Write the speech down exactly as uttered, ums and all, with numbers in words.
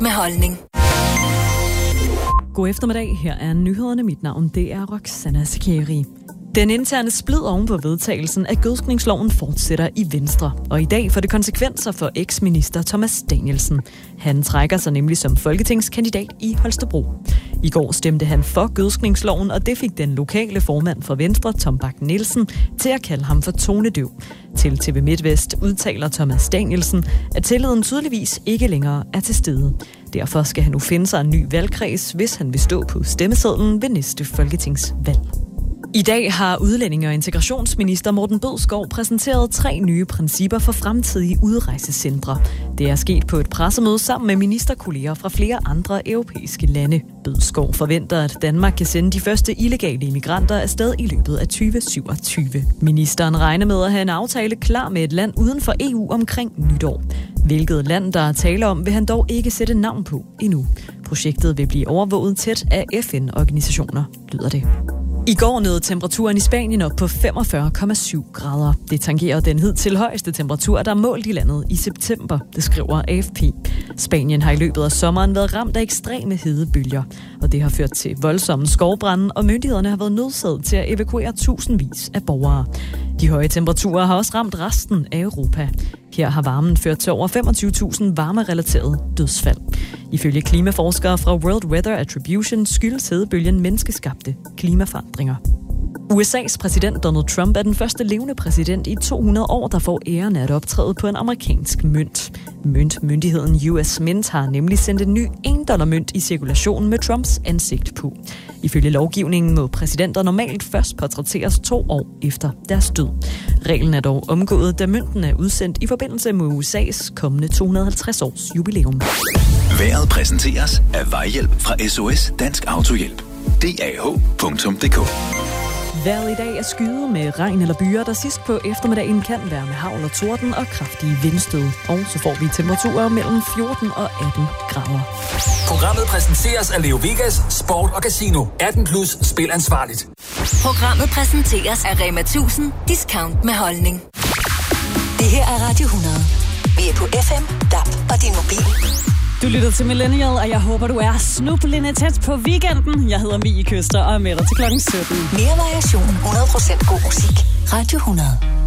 med holdning. God eftermiddag, her er nyhederne. Mit navn, det er Roxana Sekeri. Den interne splid oven på vedtagelsen af gødskningsloven fortsætter i Venstre, og i dag får det konsekvenser for eks-minister Thomas Danielsen. Han trækker sig nemlig som folketingskandidat i Holstebro. I går stemte han for gødskningsloven, og det fik den lokale formand for Venstre, Tom Bak Nielsen, til at kalde ham for tonedøv. Til T V MidtVest udtaler Thomas Danielsen, at tilliden tydeligvis ikke længere er til stede. Derfor skal han nu finde sig en ny valgkreds, hvis han vil stå på stemmesedlen ved næste folketingsvalg. I dag har udlændinge- og integrationsminister Morten Bødskov præsenteret tre nye principper for fremtidige udrejsecentre. Det er sket på et pressemøde sammen med ministerkolleger fra flere andre europæiske lande. Bødskov forventer, at Danmark kan sende de første illegale immigranter afsted i løbet af tyve syvogtyve. Ministeren regner med at have en aftale klar med et land uden for E U omkring nytår. Hvilket land, der er tale om, vil han dog ikke sætte navn på endnu. Projektet vil blive overvåget tæt af F N-organisationer, lyder det. I går nåede temperaturen i Spanien op på femogfyrre komma syv grader. Det tangerer den hidtil højeste temperatur, der er målt i landet i september, det skriver A F P. Spanien har i løbet af sommeren været ramt af ekstreme hedebølger, og det har ført til voldsomme skovbrande, og myndighederne har været nødsaget til at evakuere tusindvis af borgere. De høje temperaturer har også ramt resten af Europa. Her har varmen ført til over femogtyve tusind varmerelaterede dødsfald. Ifølge klimaforskere fra World Weather Attribution skyldes hedebølgen menneskeskabte klimaforandringer. U S A's præsident Donald Trump er den første levende præsident i to hundrede år, der får æren af at optræde på en amerikansk mønt. Møntmyndigheden U S Mint har nemlig sendt en ny en dollar mønt i cirkulation med Trumps ansigt på. Ifølge lovgivningen må præsidenter normalt først portrætteres to år efter deres død. Reglen er dog omgået, da mønten er udsendt i forbindelse med U S A's kommende to hundrede og halvtreds års jubilæum. Vejret præsenteres af Vejhjælp fra S O S Dansk Autohjælp. D A H punktum d k. Vejret i dag er skyet med regn eller byer, der sidst på eftermiddagen kan være med hagl og torden og kraftige vindstød. Og så får vi temperaturer mellem fjorten og atten grader. Programmet præsenteres af Leo Vegas Sport og Casino. atten plus spil ansvarligt. Programmet præsenteres af Rema tusind Discount med holdning. Det her er Radio hundrede. Vi er på F M, D A B og din mobil. Du lytter til Millennial, og jeg håber, du er snublende tæt på weekenden. Jeg hedder Mie Køster og er med dig til klokken sytten. Mere variation, hundrede procent god musik. Radio hundrede.